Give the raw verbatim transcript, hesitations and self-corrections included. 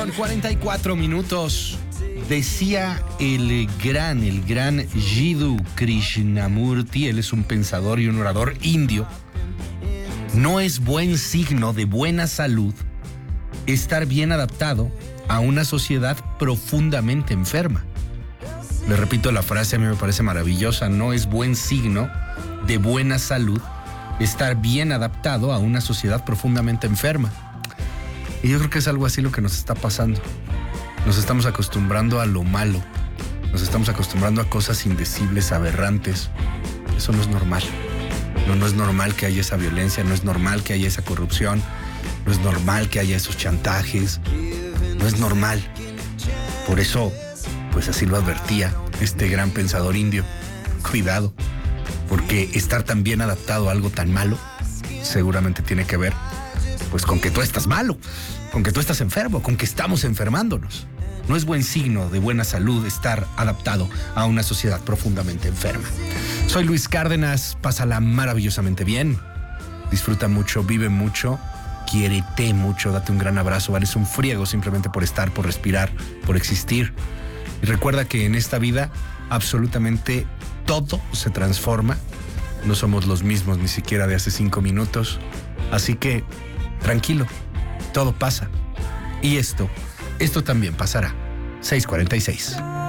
cuarenta y cuatro minutos. Decía el gran, el gran Jiddu Krishnamurti, él es un pensador y un orador indio: no es buen signo de buena salud estar bien adaptado a una sociedad profundamente enferma. Le repito la frase, a mí me parece maravillosa: no es buen signo de buena salud estar bien adaptado a una sociedad profundamente enferma. Y yo creo que es algo así lo que nos está pasando. Nos estamos acostumbrando a lo malo. Nos estamos acostumbrando a cosas indecibles, aberrantes. Eso no es normal. No, no es normal que haya esa violencia, no es normal que haya esa corrupción, no es normal que haya esos chantajes. No es normal. Por eso, pues así lo advertía este gran pensador indio. Cuidado, porque estar tan bien adaptado a algo tan malo seguramente tiene que ver pues con que tú estás malo, con que tú estás enfermo, con que estamos enfermándonos. No es buen signo de buena salud estar adaptado a una sociedad profundamente enferma. Soy Luis Cárdenas, pásala maravillosamente bien, disfruta mucho, vive mucho, quiérete mucho, date un gran abrazo, vales un friego simplemente por estar, por respirar, por existir. Y recuerda que en esta vida absolutamente todo se transforma, no somos los mismos ni siquiera de hace cinco minutos, así que tranquilo, todo pasa. Y esto, esto también pasará. seis cuarenta y seis.